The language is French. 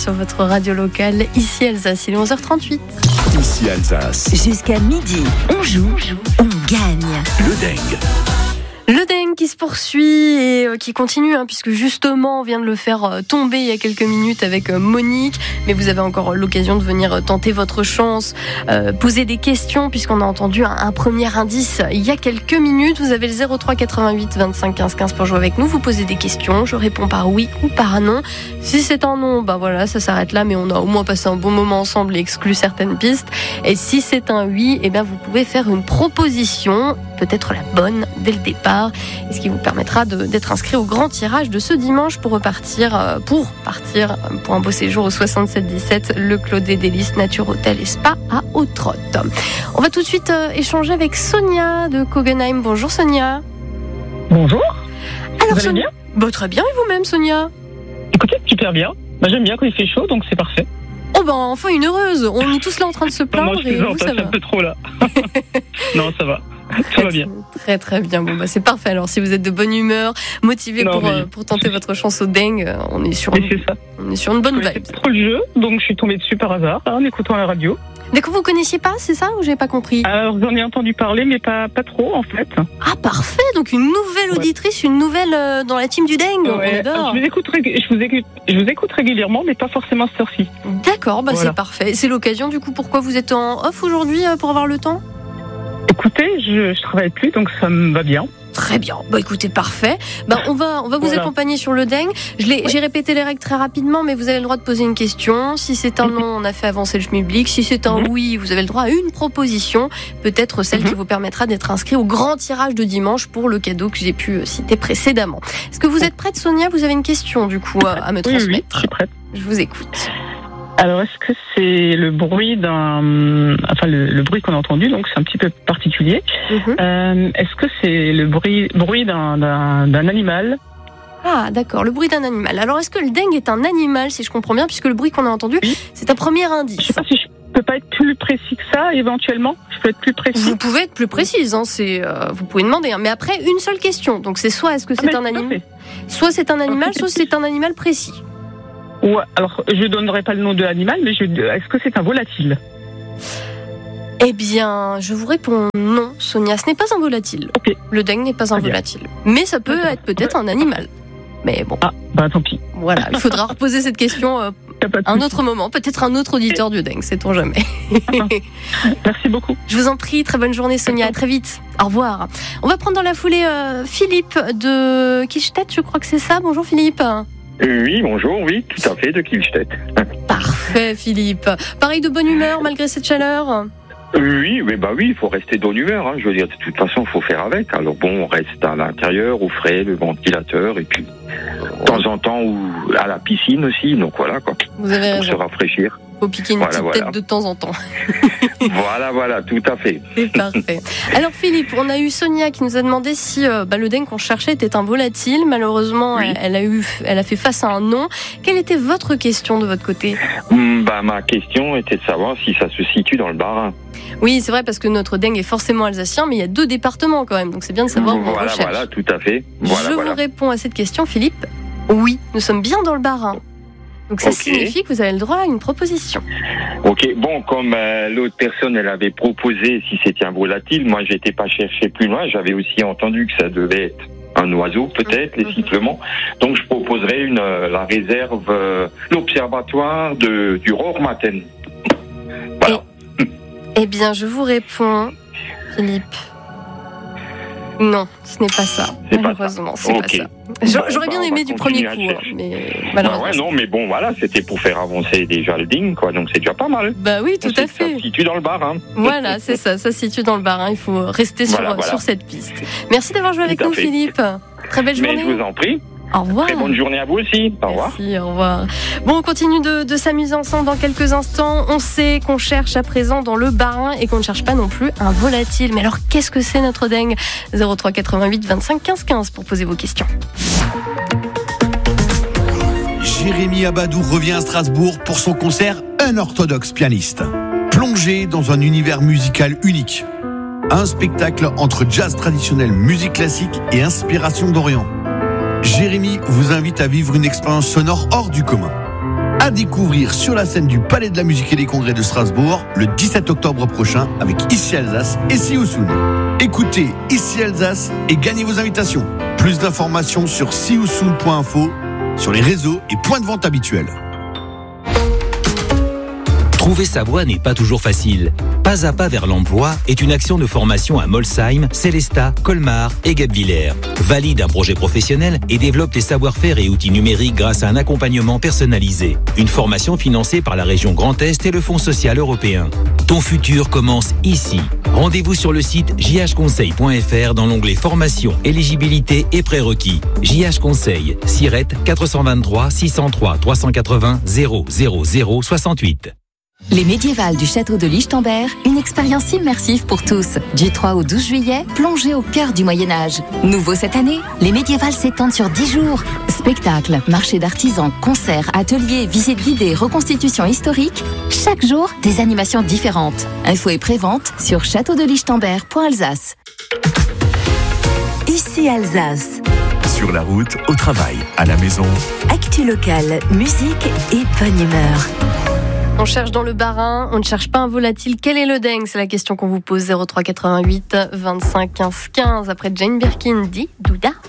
sur votre radio locale. Ici Alsace, il est 11h38. Ici Alsace. Jusqu'à midi, on joue, on gagne. Le Dengue. Le Dengue qui se poursuit et qui continue, puisque justement on vient de le faire tomber il y a quelques minutes avec Monique. Mais vous avez encore l'occasion de venir tenter votre chance, poser des questions, puisqu'on a entendu un premier indice il y a quelques minutes. Vous avez le 03 88 25 15 15 pour jouer avec nous. Vous posez des questions, je réponds par oui ou par non. Si c'est un non, voilà, ça s'arrête là, mais on a au moins passé un bon moment ensemble et exclu certaines pistes. Et si c'est un oui, vous pouvez faire une proposition, peut-être la bonne dès le départ, et ce qui vous permettra d'être inscrit au grand tirage de ce dimanche pour partir pour un beau séjour au 77-17, le Claudet Délices Nature Hôtel et Spa à Autrotte. On va tout de suite échanger avec Sonia de Kogenheim. Bonjour Sonia. Bonjour. Alors vous allez bien ? Très bien, et vous-même Sonia ? Écoutez, super bien. J'aime bien quand il fait chaud, donc c'est parfait. Enfin une heureuse. On est tous là en train de se plaindre et vous, ça va. un peu trop là. Non, ça va. Tout va bien. Très très bien. C'est parfait. Alors si vous êtes de bonne humeur, motivé pour tenter votre chance au Dengue, on est sur une bonne vibe. C'est trop le jeu, donc je suis tombée dessus par hasard en écoutant la radio. D'accord, vous connaissiez pas, c'est ça ou j'ai pas compris ? Alors j'en ai entendu parler, mais pas trop en fait. Ah parfait, donc une nouvelle auditrice, une nouvelle dans la team du Dengue. Ouais. On adore. Je vous écoute régulièrement, mais pas forcément cette heure-ci. D'accord, c'est parfait. C'est l'occasion du coup. Pourquoi vous êtes en off aujourd'hui pour avoir le temps ? Écoutez, je travaille plus, donc ça me va bien. Très bien. Écoutez, parfait. On va vous accompagner sur le Dengue. J'ai répété les règles très rapidement, mais vous avez le droit de poser une question. Si c'est un non, on a fait avancer le schmilblick. Si c'est un oui, vous avez le droit à une proposition, peut-être celle qui vous permettra d'être inscrit au grand tirage de dimanche pour le cadeau que j'ai pu citer précédemment. Est-ce que vous êtes prête, Sonia ? Vous avez une question du coup à me transmettre ? Oui, je suis prête. Je vous écoute. Alors, est-ce que c'est le bruit le bruit qu'on a entendu, donc c'est un petit peu particulier. Est-ce que c'est le bruit d'un animal ? Ah, d'accord, le bruit d'un animal. Alors, est-ce que le Dengue est un animal, si je comprends bien, puisque le bruit qu'on a entendu, c'est un premier indice ? Je sais pas si je peux pas être plus précis que ça, éventuellement. Je peux être plus précis. Vous pouvez être plus précise, vous pouvez demander. Mais après, une seule question. Donc, c'est soit est-ce que c'est un animal, soit c'est un animal, soit c'est un animal précis. Ouais, alors je donnerai pas le nom de l'animal, mais est-ce que c'est un volatile ? Je vous réponds non, Sonia, ce n'est pas un volatile. Okay. Le Dengue n'est pas un volatile. Mais ça peut être peut-être un animal. Mais bon. Tant pis. Voilà, il faudra reposer cette question un autre moment, peut-être un autre auditeur du Dengue, sait-on jamais. Merci beaucoup. Je vous en prie, très bonne journée Sonia, à très vite. Au revoir. On va prendre dans la foulée Philippe de Kielstedt, je crois que c'est ça. Bonjour Philippe. Oui, bonjour, oui, tout à fait, de Kielstedt. Parfait, Philippe. Pareil, de bonne humeur malgré cette chaleur ? Oui, il faut rester de bonne humeur. Je veux dire, de toute façon, il faut faire avec. Alors on reste à l'intérieur, au frais, le ventilateur, et puis de temps en temps à la piscine aussi. Donc voilà, quoi. Vous avez raison. Pour se rafraîchir. Faut piquer une petite tête de temps en temps. Voilà, tout à fait. C'est parfait. Alors Philippe, on a eu Sonia qui nous a demandé si le Dengue qu'on cherchait était un volatile. Malheureusement, elle a fait face à un non. Quelle était votre question de votre côté ? Ma question était de savoir si ça se situe dans le Bas-Rhin. Oui, c'est vrai, parce que notre Dengue est forcément alsacien, mais il y a 2 départements quand même, donc c'est bien de savoir où on recherche. Voilà, tout à fait. Vous réponds à cette question, Philippe. Oui, nous sommes bien dans le Bas-Rhin. Donc ça signifie que vous avez le droit à une proposition. Ok, comme l'autre personne, elle avait proposé si c'était un volatile, moi j'étais pas cherché plus loin, j'avais aussi entendu que ça devait être un oiseau peut-être, les sifflements. Donc je proposerais la réserve, l'observatoire du Rohrmatten. Voilà. Je vous réponds, Philippe. Non, ce n'est pas ça. Malheureusement, c'est pas ça. J'aurais bien aimé du premier coup, mais malheureusement. C'était pour faire avancer déjà le Dengue, quoi. Donc c'est déjà pas mal. Oui, tout à fait. Ça se situe dans le Bas-Rhin. Voilà, c'est ça se situe dans le Bas-Rhin. Il faut rester sur cette piste. Merci d'avoir joué avec nous, Philippe. Très belle journée. Mais je vous en prie. Au revoir. Très bonne journée à vous aussi. Au revoir. Merci, au revoir. On continue de s'amuser ensemble dans quelques instants. On sait qu'on cherche à présent dans le Bas-Rhin et qu'on ne cherche pas non plus un volatile. Mais alors, qu'est-ce que c'est notre Dengue ? 03 88 25 15 15 pour poser vos questions. Jérémy Abadou revient à Strasbourg pour son concert Un orthodoxe pianiste. Plongé dans un univers musical unique. Un spectacle entre jazz traditionnel, musique classique et inspiration d'Orient. Jérémy vous invite à vivre une expérience sonore hors du commun. À découvrir sur la scène du Palais de la Musique et des Congrès de Strasbourg le 17 octobre prochain avec Ici Alsace et Sioussoun. Écoutez Ici Alsace et gagnez vos invitations. Plus d'informations sur sioussoun.info, sur les réseaux et points de vente habituels. Trouver sa voie n'est pas toujours facile. Pas à pas vers l'emploi est une action de formation à Molsheim, Célestat, Colmar et Guebwiller. Valide un projet professionnel et développe tes savoir-faire et outils numériques grâce à un accompagnement personnalisé. Une formation financée par la région Grand Est et le Fonds social européen. Ton futur commence ici. Rendez-vous sur le site jhconseil.fr dans l'onglet formation, éligibilité et prérequis. JH Conseil, SIRET 423 603 380 000 68. Les médiévales du château de Lichtenberg, une expérience immersive pour tous. Du 3 au 12 juillet, plongez au cœur du Moyen-Âge. Nouveau cette année, les médiévales s'étendent sur 10 jours. Spectacles, marchés d'artisans, concerts, ateliers, visites guidées, reconstitutions historiques. Chaque jour, des animations différentes. Infos et prévente sur châteaudelichtenberg.alsace. Ici Alsace. Sur la route, au travail, à la maison. Actu locale, musique et bonne humeur. On cherche dans le Bas-Rhin, on ne cherche pas un volatile. Quel est le dingue? C'est la question qu'on vous pose. 03 88 25 15 15. Après Jane Birkin dit Douda.